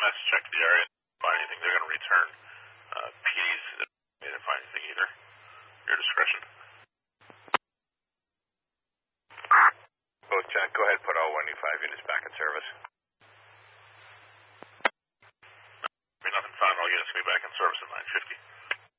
EMS checked the area, didn't find anything. They're going to return. PDs didn't find anything either. Your discretion. Both Jack, go ahead, put all 185 units back in service. Nothing found, all units will be back in service at 9:50.